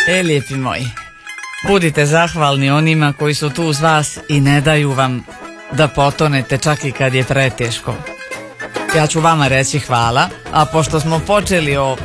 Lijepi moji, budite zahvalni onima koji su tu uz vas i ne daju vam da potonete čak i kad je preteško. Ja ću vama reći hvala, a pošto smo počeli o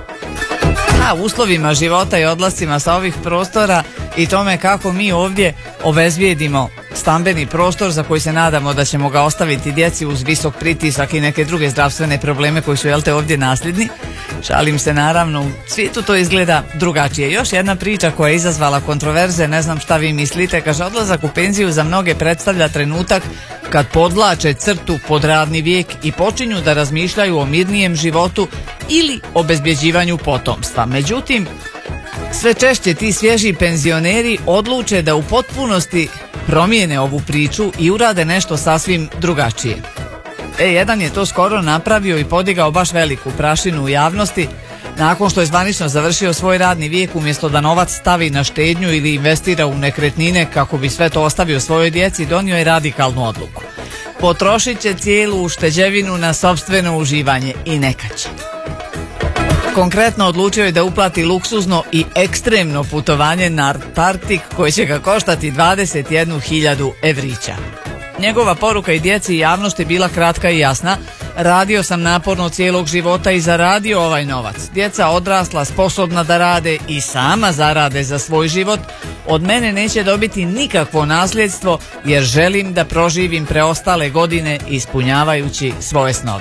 uslovima života i odlascima sa ovih prostora i tome kako mi ovdje obezbijedimo stambeni prostor za koji se nadamo da ćemo ga ostaviti djeci uz visok pritisak i neke druge zdravstvene probleme koji su ovdje nasljedni. Šalim se, naravno, u svijetu to izgleda drugačije. Još jedna priča koja je izazvala kontroverze, ne znam šta vi mislite, kaže: odlazak u penziju za mnoge predstavlja trenutak kad podvlače crtu pod radni vijek i počinju da razmišljaju o mirnijem životu ili obezbjeđivanju potomstva. Međutim, sve češće ti svježi penzioneri odluče da u potpunosti promijene ovu priču i urade nešto sasvim drugačije. Jedan je to skoro napravio i podigao baš veliku prašinu u javnosti. Nakon što je zvanično završio svoj radni vijek, umjesto da novac stavi na štednju ili investira u nekretnine kako bi sve to ostavio svojoj djeci, donio je radikalnu odluku. Potrošit će cijelu ušteđevinu na sopstveno uživanje i neka će. Konkretno odlučio je da uplati luksuzno i ekstremno putovanje na Antarktik koje će ga koštati 21.000 evrića. Njegova poruka i djeci i javnosti bila kratka i jasna: radio sam naporno cijelog života i zaradio ovaj novac. Djeca odrasla, sposobna da rade i sama zarade za svoj život. Od mene neće dobiti nikakvo nasljedstvo jer želim da proživim preostale godine ispunjavajući svoje snove.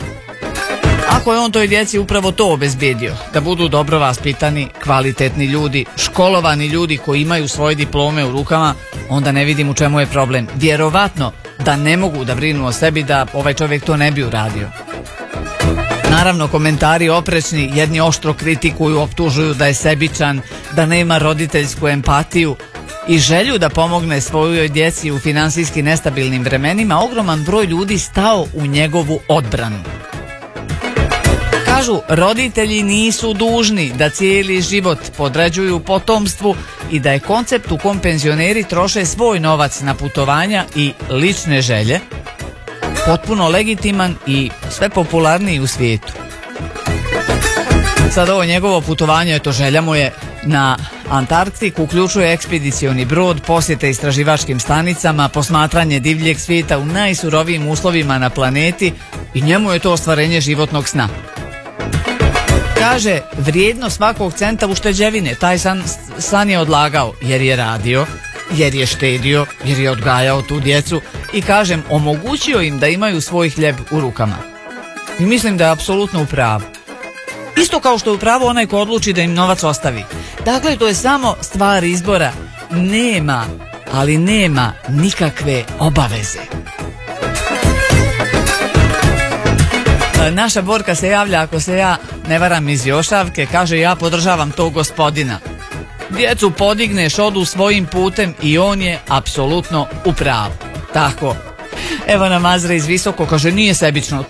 Ako je on toj djeci upravo to obezbijedio, da budu dobro vaspitani, kvalitetni ljudi, školovani ljudi koji imaju svoje diplome u rukama, onda ne vidim u čemu je problem. Vjerovatno da ne mogu da brinu o sebi, da ovaj čovjek to ne bi uradio. Naravno, komentari oprečni, jedni oštro kritikuju, optužuju da je sebičan, da nema roditeljsku empatiju i želju da pomogne svojoj djeci u finansijski nestabilnim vremenima. Ogroman broj ljudi stao u njegovu odbranu. Kažu, roditelji nisu dužni da cijeli život podređuju potomstvu i da je koncept u kom penzioneri troše svoj novac na putovanja i lične želje potpuno legitiman i sve popularniji u svijetu. Sad ovo njegovo putovanje, eto, želja mu je na Antarktik, uključuje ekspedicioni brod, posjete istraživačkim stanicama, posmatranje divljeg svijeta u najsurovijim uslovima na planeti i njemu je to ostvarenje životnog sna. Kaže, vrijedno svakog centa ušteđevine, taj san je odlagao jer je radio, jer je štedio, jer je odgajao tu djecu i, kažem, omogućio im da imaju svoj hljeb u rukama. I mislim da je apsolutno u pravu. Isto kao što je u pravu onaj ko odluči da im novac ostavi. Dakle, to je samo stvar izbora. Nema, ali nema nikakve obaveze. Naša Borka se javlja, ako se ja ne varam, iz Jošavke, kaže: ja podržavam tog gospodina. Djecu podigneš, odu svojim putem i on je apsolutno u pravu. Tako. Evo nam Azra iz Visoko, kaže: nije sebično,